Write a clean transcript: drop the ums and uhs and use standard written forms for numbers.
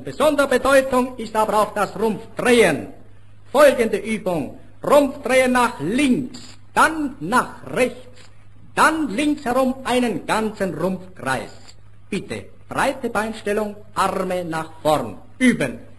Von besonderer Bedeutung ist aber auch das Rumpfdrehen. Folgende Übung. Rumpfdrehen nach links, dann nach rechts, dann links herum einen ganzen Rumpfkreis. Bitte, breite Beinstellung, Arme nach vorn. Üben.